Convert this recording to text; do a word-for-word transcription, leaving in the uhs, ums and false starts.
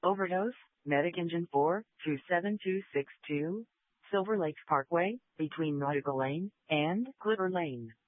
Overdose, Medic Engine four two seven two six two, Silver Lakes Parkway, between Nautical Lane and Clipper Lane.